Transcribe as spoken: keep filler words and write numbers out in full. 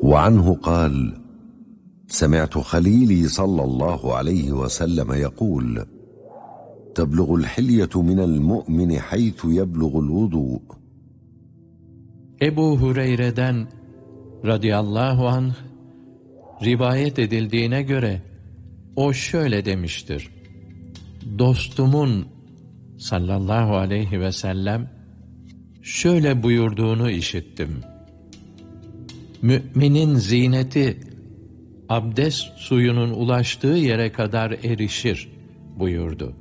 وعنه قال: سمعت خليلي صلى الله عليه وسلم يقول: تبلغ الحلية من المؤمن حيث يبلغ الوضوء. Ebu Hureyre'den radıyallahu anh rivayet edildiğine göre o şöyle demiştir: dostumun sallallahu aleyhi ve sellem şöyle buyurduğunu işittim: müminin zineti abdest suyunun ulaştığı yere kadar erişir buyurdu.